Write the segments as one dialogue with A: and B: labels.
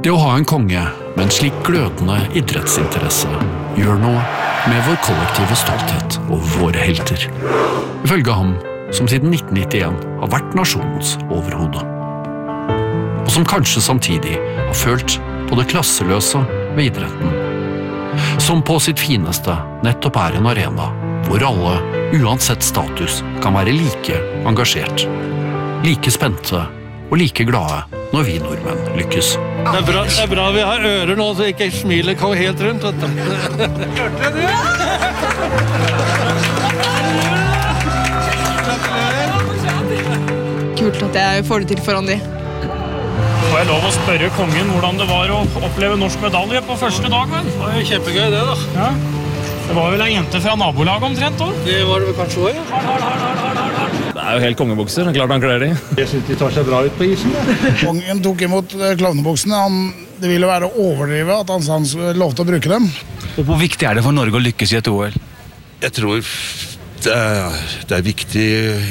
A: Det å ha en konge med en slik glødende idrettsinteresse gjør noe med vår kollektive stolthet over våre helter. Ifølge ham, som siden 1991 har vært nasjonens overhode. Og som kanskje samtidig har følt på det klasseløse ved idretten. Som på sitt fineste nettopp er en arena hvor alle, uansett status, kan være like engasjert, like spente og like glade når vi nordmenn lykkes.
B: Det er bra vi har ører nå, så ikke smilet går helt rundt. Hørte du?
C: Kult at jeg får det til foran de.
D: Får jeg lov å spørre kongen hvordan det var å oppleve norsk medalje på første dag, vel?
B: Det var jo kjempegøy det da.
D: Ja. Det var vel en jente fra nabolaget omtrent da?
B: Det var det vel kanskje også, ja.
D: Det er jo helt kongebukser, klart han kler de.
B: Jeg synes de tar seg bra ut på isen.
E: Kongen tok imot klovnebuksene. Det ville være å overdrive at han lovte å bruke dem.
F: Og hvor viktig er det for Norge å lykkes i et OL?
G: Jeg tror det er viktig.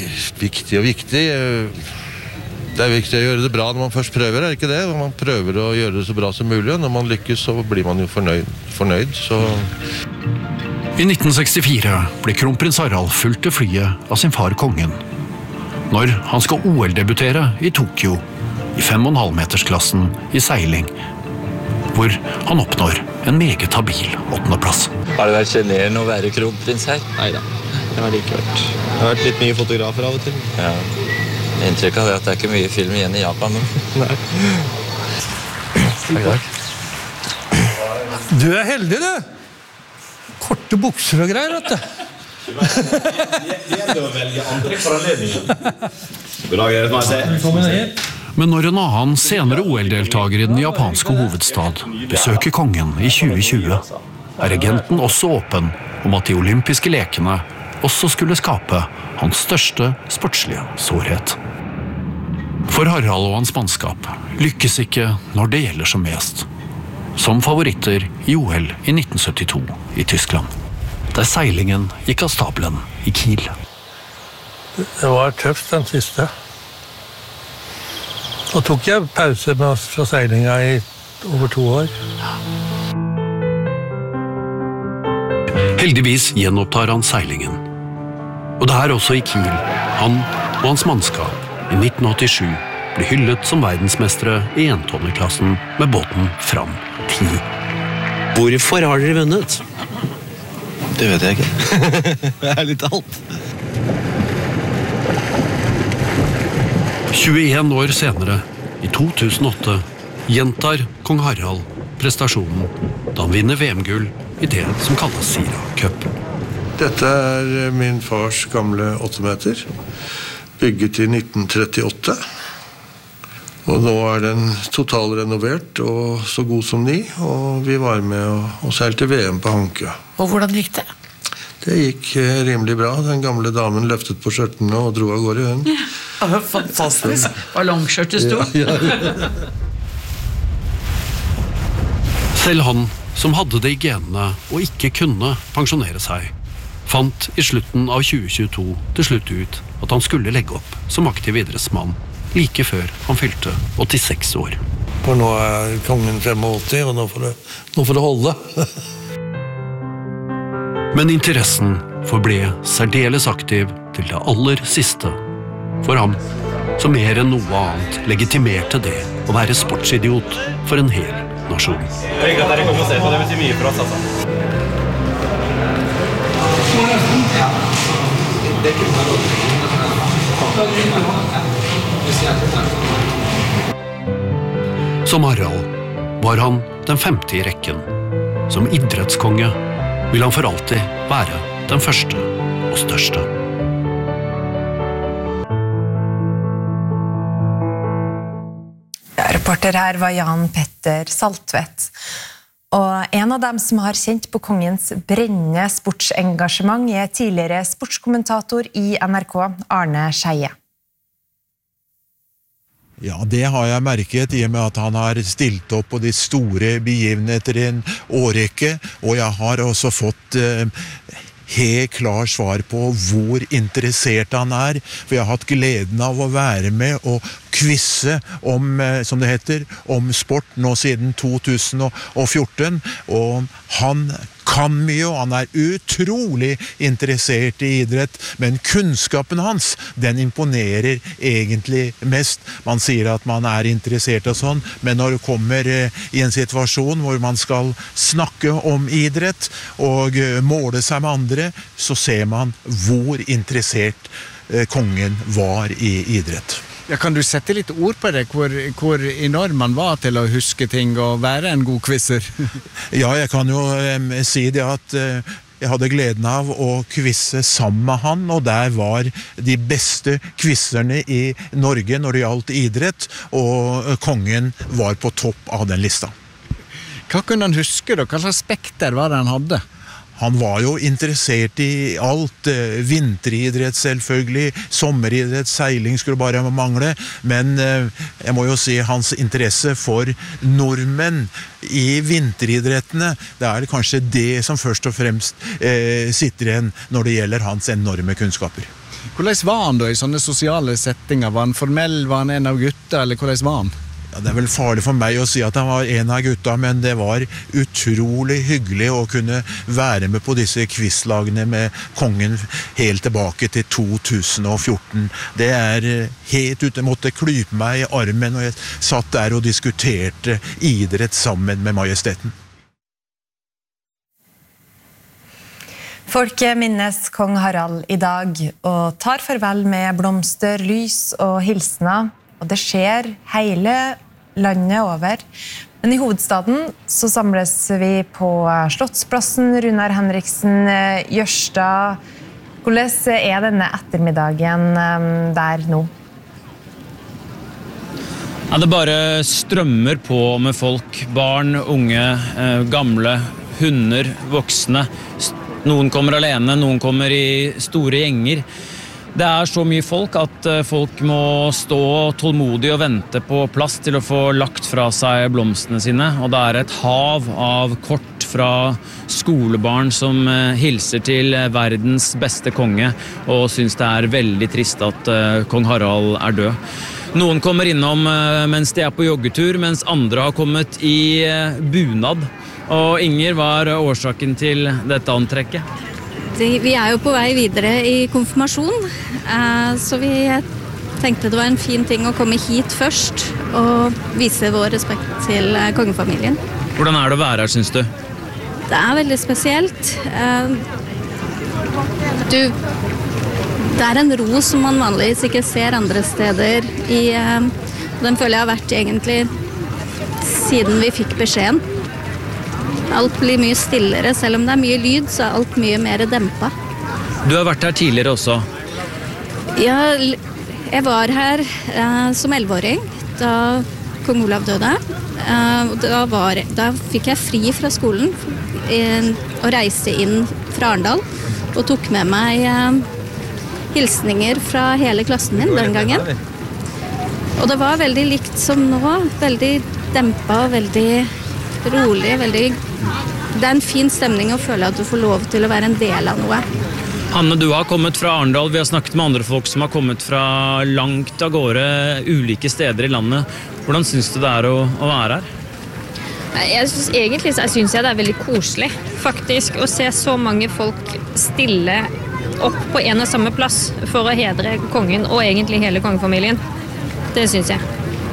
G: Det er viktig å gjøre det bra når man først prøver, er det ikke det? Man prøver å gjøre det så bra som mulig, og når man lykkes så blir man jo fornøyd så...
A: I 1964 ble kronprins Harald fulgt til flyet av sin far kongen. Når han skal OL-debutere i Tokyo, i 5,5-metersklassen i seiling, hvor han oppnår en meget habil 8. plass.
H: Har det vært generende å være kronprins her? Neida, det har det ikke vært. Det har vært litt mye fotografer av og til. Ja, inntrykk av det at det er ikke mye film igjen i Japan nå. Nei.
B: Takk. Du er heldig, du! Korte bukser og greier, vet du.
I: Det er å velge andre for anledningen. Velkommen hit.
A: Men når en annen senere OL-deltager i den japanske hovedstad besøker kongen i 2020, er regenten også åpen om at de olympiske lekene også skulle skape hans største sportslige sårhet. For Harald og hans mannskap lykkes ikke når det gjelder som mest. Som favoritter i OL i 1972 i Tyskland, der seilingen gikk av stabelen i Kiel.
B: Det var tøft den siste. Så tok jeg pause fra seilinga i over 2 år.
A: Heldigvis gjenopptar han seilingen. Og det er også i Kiel han og hans mannskap i 1987 ble hyllet som verdensmestere i entonneklassen med båten Fram 10.
J: Hvorfor har dere vunnet?
H: Det vet jeg ikke. Det er litt alt.
A: 21 år senere, i 2008, gjentar kong Harald prestasjonen da han vinner VM-gull i det som kalles Sira Cup.
G: Dette er min fars gamle 8-meter, bygget i 1938. Og nå er den totalrenovert og så god som ny, og vi var med og seilte VM på Hankø.
C: Og hvordan gikk det?
G: Det gikk rimelig bra. Den gamle damen løftet på skjørtene og dro av gårde hun.
C: Det var fantastisk. Ballongskjørtet sto.
G: Ja.
A: Selv han, som hadde det i genene og ikke kunne pensjonere seg, fant i slutten av 2022 til slutt ut at han skulle legge opp som aktiv idrettsmann like før han fylte 86 år.
B: For nå er kongen 85, og nå får det holde.
A: Men interessen forble særdeles aktiv til det aller siste. For ham, som mer enn noe annet legitimerte det å være sportsidiot for en hel nasjon.
I: Det er ikke at dere kommer og ser på, det betyr mye for oss, altså.
A: Som Harald var han den 5. i rekken. Som idrettskonge vil han for alltid være den første og største.
K: Ja, reporter her var Jan Petter Saltvedt. Og en av dem som har kjent på kongens brennende sportsengasjement er tidligere sportskommentator i NRK, Arne Scheie.
L: Ja, det har jeg merket i og med at han har stilt opp på de store begivenheter i en årrekke, og jeg har også fått helt klar svar på hvor interessert han for jeg har hatt gleden av å være med og kvisse om, som det heter, om sport nå siden 2014, og han kan mye, og han utrolig interessert i idrett, men kunnskapen hans, den imponerer egentlig mest. Man sier at man interessert og sånn, men når det kommer i en situasjon hvor man skal snakke om idrett og måle seg med andre, så ser man hvor interessert kongen var i idrett.
M: Ja, kan du sette litt ord på det, hvor enorm man var til å huske ting og være en god quizzer?
L: Ja, jeg kan jo si det at jeg hadde gleden av å quizze sammen med han, og der var de beste quizzerne i Norge når det gjaldt idrett, og kongen var på topp av den lista.
M: Hva kunne han huske da? Hva slags spekter var det han hadde?
L: Han var jo interessert i alt, vinteridrett selvfølgelig, sommeridrett, seiling skulle bare mangle, men jeg må jo si hans interesse for nordmenn i vinteridrettene, det kanskje det som først og fremst sitter igjen når det gjelder hans enorme kunnskaper.
M: Hvordan var han da i sånne sosiale settinger? Var han formell, var han en av gutta, eller hvordan var han?
L: Ja, det vel farlig for meg å si at han var en av gutta, men det var utrolig hyggelig å kunne være med på disse quizlagene med kongen helt tilbake til 2014. Det helt ute, jeg måtte klype meg i armen, og jeg satt der og diskuterte idrett sammen med majesteten.
K: Folket minnes kong Harald i dag, og tar farvel med blomster, lys og hilsener, og det skjer hele landet over. Men i hovedstaden så samles vi på Slottsplassen, Runar Henriksen, Jørstad. Hvordan denne ettermiddagen der nå?
F: Ja, det bare strømmer på med folk, barn, unge, gamle, hunder, voksne. Noen kommer alene, noen kommer i store gjenger. Det så mye folk at folk må stå tålmodig og vente på plass til å få lagt fra seg blomstene sine, og det et hav av kort fra skolebarn som hilser til verdens beste konge og synes det veldig trist at kong Harald død. Noen kommer innom mens de på joggetur, mens andre har kommet i bunad. Og Inger, hva årsaken til dette antrekket?
N: Vi jo på vei videre i konfirmasjon, så vi tenkte det var en fin ting å komme hit først og vise vår respekt til kongefamilien.
F: Hvordan det å være her, synes du?
N: Det veldig spesielt. Det en ro som man vanligvis ikke ser andre steder. Den føler jeg har vært egentlig siden vi fikk beskjeden. Alt blir mye stillere, selv om det mye lyd, så alt mye mer dempet.
F: Du har vært her tidligere også?
N: Ja, jeg var her som 11-åring, da kong Olav døde. Da fikk jeg fri fra skolen og reiste inn fra Arendal, og tok med meg hilsninger fra hele klassen min den gangen. Og det var veldig likt som nå, veldig dempet, veldig rolig, det en fin stemning å føle at du får lov til å være en del av noe.
F: Hanne, du har kommet fra Arendal, vi har snakket med andre folk som har kommet fra langt av gårde, ulike steder i landet. Hvordan synes du det å være her?
O: Jeg synes det veldig koselig, faktisk, å se så mange folk stille opp på en og samme plass for å hedre kongen og egentlig hele kongefamilien. Det synes jeg.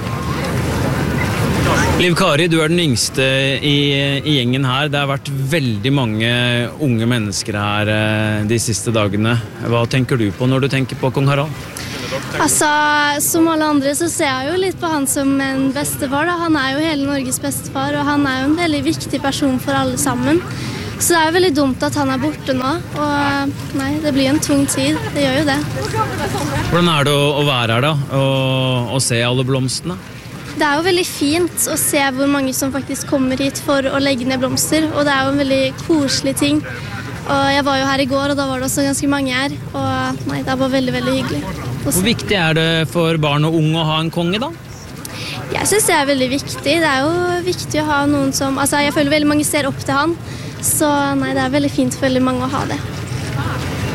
F: Liv Kari, du den yngste i gjengen her. Det har vært veldig mange unge mennesker her de siste dagene. Hva tenker du på når du tenker på kong Harald?
P: Altså, som alle andre så ser jeg jo litt på han som en bestefar. Da. Han jo hele Norges bestefar, og han jo en veldig viktig person for alle sammen. Så det jo veldig dumt at han borte nå, og nei, det blir en tung tid. Det gjør jo det.
F: Hvordan det å være her da, og se alle blomstene?
P: Det jo veldig fint å se hvor mange som faktisk kommer hit for å legge ned blomster, og det jo en veldig koselig ting. Og jeg var jo her i går, og da var det også ganske mange her, og nei, det var veldig, veldig hyggelig.
F: Hvor viktig det for barn og unge å ha en konge da?
P: Jeg synes det veldig viktig. Det jo viktig å ha noen som, altså jeg føler veldig mange ser opp til han, så nei, det veldig fint for veldig mange å ha det.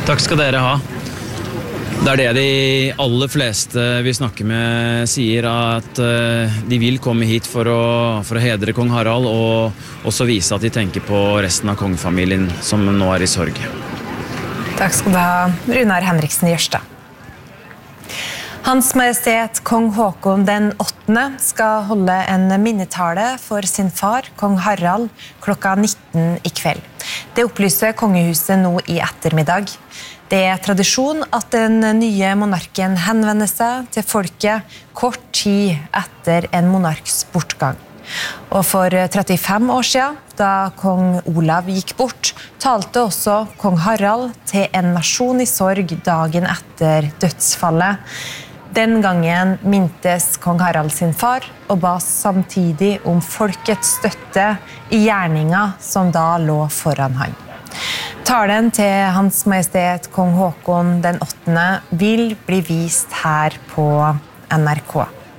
F: Takk skal dere ha. Det det de aller fleste vi snakker med sier, at de vil komme hit for å hedre kong Harald, og også vise at de tenker på resten av kongefamilien som nå i sorg.
K: Takk skal du ha, Runar Henriksen Jørstad. Hans Majestet Kong Håkon den 8. skal holde en minnetale for sin far, kong Harald, klokka 19 i kveld. Det opplyser kongehuset nå i ettermiddag. Det tradisjon at den nye monarken henvender seg til folket kort tid etter en monarks bortgang. Og for 35 år siden, da kong Olav gikk bort, talte også kong Harald til en nasjon i sorg dagen etter dødsfallet. Den gangen mintes kong Harald sin far, og ba samtidig om folkets støtte i gjerninga som da lå foran han. Talen til Hans Majestet Kong Håkon den 8. vil bli vist her på NRK.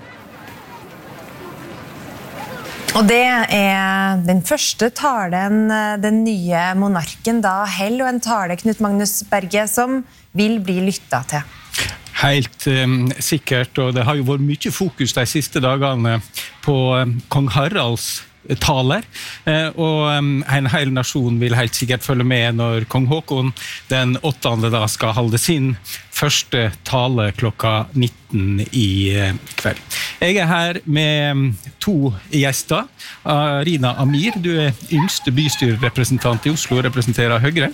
K: Og det den første talen den nye monarken da held, og en tale, Knut Magnus Berge, som vil bli lyttet til.
Q: Helt sikkert, og det har jo vært mye fokus de siste dagene på kong Haralds taler, og en hel nasjon vil helt sikkert følge med når kong Håkon den 8. da skal holde sin første tale klokka 19 i kveld. Jeg her med 2 gjester. Rina Amir, du yngste bystyrerepresentant i Oslo, representerer Høyre,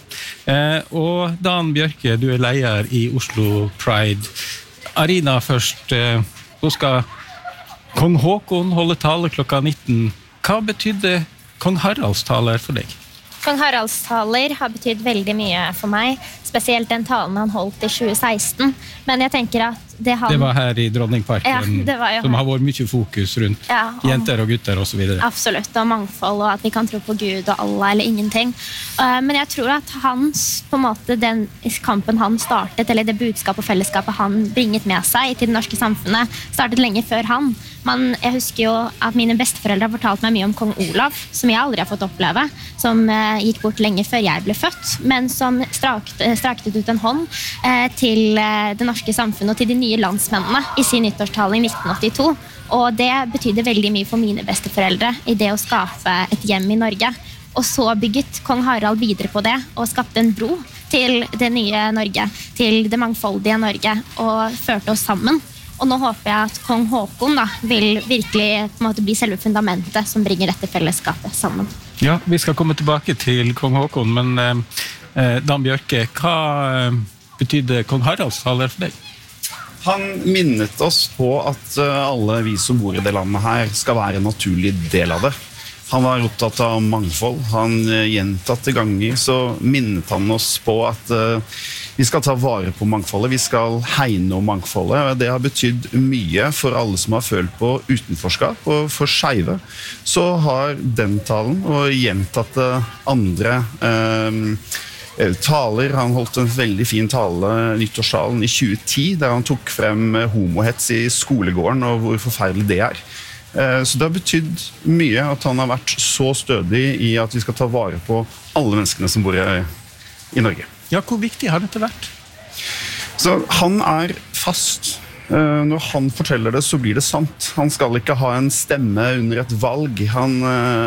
Q: og Dan Bjørke, du leder i Oslo Pride. Arina først, nå skal kong Håkon holde tale klokka 19. Hva betydde kong Haralds taler for deg?
R: Kong Haralds taler har betydd veldig mye for meg, spesielt den talen han holdt i 2016. Men jeg tenker at det
Q: var her i Dronningparken,
R: ja,
Q: som har vært mye fokus rundt jenter og gutter og så videre.
R: Absolutt, og mangfold, og at vi kan tro på Gud og Allah eller ingenting. Men jeg tror at hans, på en måte, den kampen han startet, eller det budskapet og fellesskapet han bringet med seg til det norske samfunnet, startet lenge før han. Men jeg husker jo at mine besteforeldre har fortalt meg mye om kong Olav, som jeg aldri har fått oppleve, som gikk bort lenge før jeg ble født, men som strakte ut en hånd til det norske samfunnet og til de nye landsmennene i sin nyttårstale i 1982. Og det betydde veldig mye for mine besteforeldre i det å skape et hjem i Norge. Og så bygget kong Harald videre på det og skapte en bro til det nye Norge, til det mangfoldige Norge, og førte oss sammen. Og nå håper jeg at kong Håkon da, vil virkelig på en måte bli selve fundamentet som bringer dette fellesskapet sammen.
Q: Ja, vi skal komme tilbake til kong Håkon, men Dan Bjørke, hva betydde kong Haralds taler for deg?
S: Han minnet oss på at alle vi som bor i det landet her skal være en naturlig del av det. Han var opptatt av mangfold. Han gjentatte ganger så minnet han oss på at vi skal ta vare på mangfoldet, vi skal hegne om mangfoldet. Det har betydd mye for alle som har følt på utenforskap, og for skeive. Så har den talen og gjentatte andre taler. Han holdt en veldig fin tale nyttårstalen i 2010, der han tok frem homohets i skolegården og hvor forferdelig det er. Så det har betydd mye at han har vært så stødig i at vi skal ta vare på alle menneskene som bor i Norge.
Q: Ja, hvor viktig har dette vært?
S: Så han er fast. Når han forteller det, så blir det sant. Han skal ikke ha en stemme under et valg. Han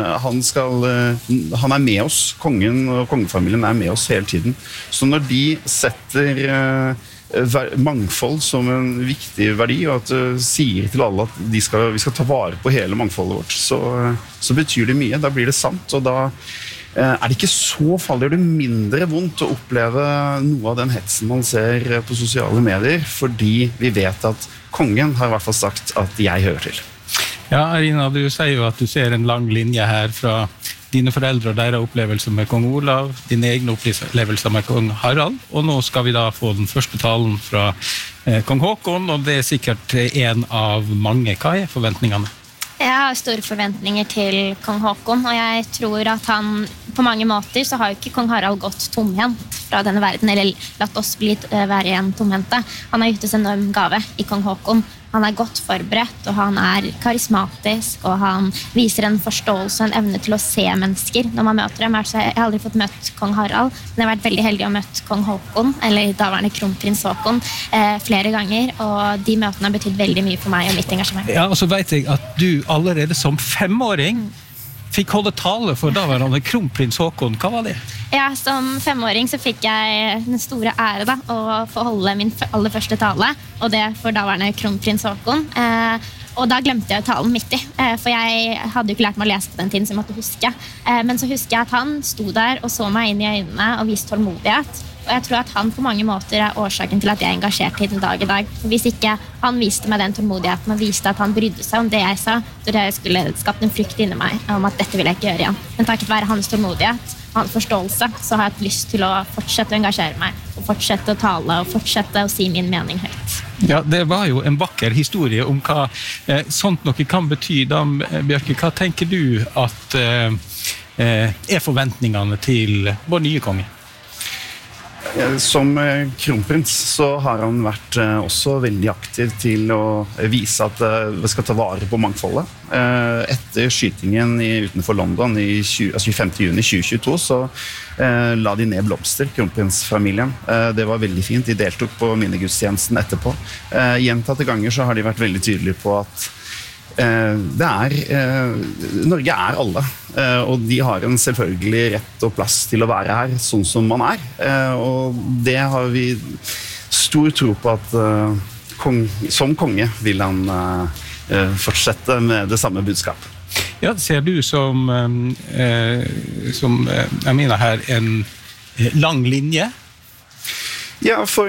S: er med oss. Kongen og kongefamilien er med oss hele tiden. Så når de setter mangfold som en viktig verdi, og at sier til alle at vi skal ta vare på hele mangfoldet vårt, så betyr det mye. Da blir det sant, og da det ikke så farlig, det mindre vondt å oppleve noe av den hetsen man ser på sosiale medier, fordi vi vet at kongen har i hvert fall sagt at jeg hører til.
Q: Ja, Arina, du sier jo at du ser en lang linje her fra dine foreldre og deres opplevelser med kong Olav, dine egne opplevelser med kong Harald, og nå skal vi da få den første talen fra kong Håkon, og det sikkert en av mange. Hva forventningene?
R: Jeg har store forventninger til kong Håkon, og jeg tror at han på mange måter så har jo ikke kong Harald gått tomhendt fra denne verden, eller latt oss være igjen tomhendte. Han har gitt oss en enorm gave i kong Håkon, han godt forberedt, og han karismatisk, og han viser en forståelse og en evne til å se mennesker når man møter dem. Jeg har aldri fått møtt kong Harald, men jeg har vært veldig heldig å møte kong Håkon, eller daværende kronprins Håkon, flere ganger, og de møtene har betydd veldig mye for meg og mitt engasjement.
Q: Ja, og så vet jeg at du allerede som 5-åring fikk holde tale for daværende kronprins Håkon. Hva var det?
R: Ja, som 5-åring så fikk jeg den store ære da, å få holde min aller første tale, og det for daværende kronprins Håkon. Og da glemte jeg talen midt i, for jeg hadde jo ikke lært meg å lese på den tiden, så jeg måtte huske. Men så husker jeg at han sto der og så meg inn i øynene og viste tålmodighet. Og jeg tror at han på mange måter årsaken til at jeg engasjerte i den dag i dag. For hvis ikke han viste meg den tålmodigheten og viste at han brydde seg om det jeg sa, så det skulle skapt en frykt inni meg om at dette ville jeg ikke gjøre igjen. Men takket være hans tålmodighet og hans forståelse, så har jeg hatt lyst til å fortsette å engasjere meg, og fortsette å tale og fortsette å si min mening høyt.
Q: Ja, det var jo en vakker historie om hva sånt noe kan bety. Da, Bjørke, hva tenker du at forventningene til vår nye konge?
S: Som kronprins så har han vært også veldig aktiv til å vise at vi skal ta vare på mangfoldet. Etter skytingen utenfor London 25. juni 2022 så la de ned blomster, kronprinsfamilien. Det var veldig fint, de deltok på minnegudstjenesten etterpå. Gjentatte ganger så har de vært veldig tydelige på at Norge alle, og de har en selvfølgelig rett og plass til å være her, sånn som man og det har vi stor tro på at som konge vil han fortsette med det samme budskapet.
Q: Ja, ser du som jeg mener her, en lang linje?
S: Ja, for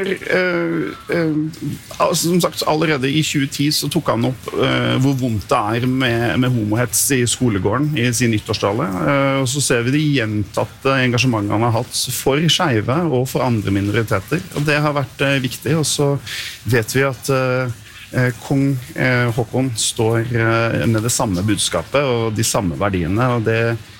S: som sagt, allerede i 2010 så tok han opp hvor vondt det med homohets i skolegården i sin nyttårstale. Og så ser vi de gjentatte engasjementene han har hatt for skeive og for andre minoriteter. Og det har vært viktig, og så vet vi at kong Håkon står med det samme budskapet og de samme verdiene, og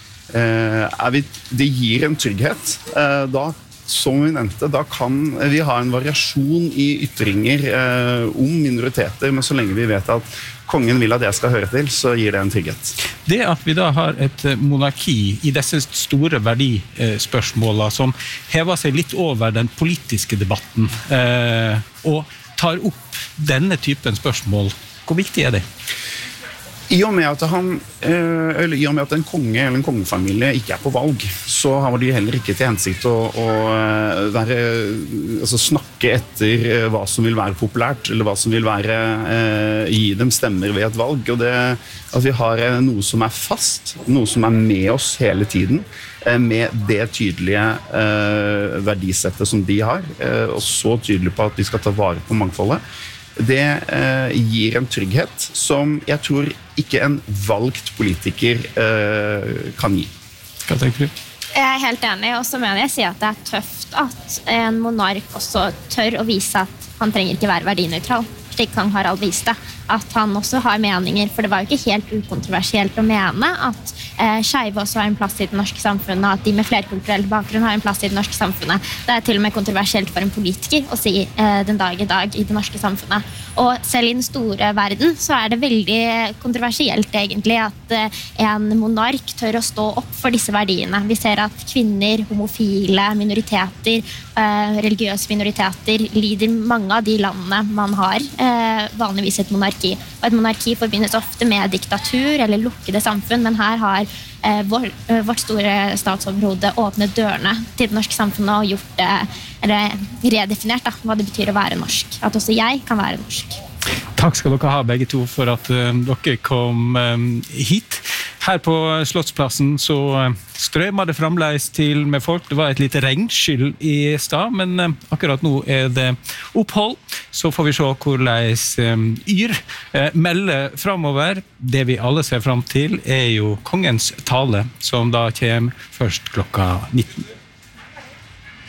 S: det gir en trygghet. Som vi nevnte, da kan vi ha en variasjon i ytringer om minoriteter, men så lenge vi vet at kongen vil at jeg skal høre til, så gir det en trygghet.
Q: Det at vi da har et monarki i disse store verdispørsmålene som hever seg litt over den politiske debatten og tar opp denne typen spørsmål, hvor viktig det?
S: I og med at en konge eller en kongefamilie ikke på valg, så har de heller ikke til hensikt å snakke etter hva som vil være populært, eller hva som vil gi dem stemmer ved et valg. Og det at vi har noe som fast, noe som med oss hele tiden, med det tydelige verdisettet som de har, og så tydelig på at de skal ta vare på mangfoldet, det gir en trygghet som jeg tror ikke en valgt politiker kan gi.
Q: Hva tenker du?
R: Jeg helt enig, og så mener jeg at det tøft at en monark også tør å vise at han trenger ikke være verdinøytral, slik kong Harald viste, at han også har meninger, for det var jo ikke helt ukontroversielt å mene at skeive også har en plass i det norske samfunnet, at de med flerkulturell bakgrunn har en plass i det norske samfunnet. Det til og med kontroversielt for en politiker å si den dag i dag i det norske samfunnet. Og selv i den store verden så det veldig kontroversielt egentlig at en monark tør å stå opp for disse verdiene. Vi ser at kvinner, homofile, minoriteter, religiøse minoriteter lider mange av de landene man har vanligvis et monarki. Og et monarki forbindes ofte med diktatur eller lukkede samfunn, men her har vårt store statsoverhode åpnet dørene til det norske samfunnet og gjort det, eller redefinert hva det betyr å være norsk. At også jeg kan være norsk.
Q: Takk skal dere ha begge to for at dere kom hit. Her på Slottsplassen så strømmer det fremdeles til med folk. Det var et lite regnskyll i stad, men akkurat nå det opphold. Så får vi se hvordan Yr melder fremover. Det vi alle ser frem til jo kongens tale, som da kommer først klokka 19.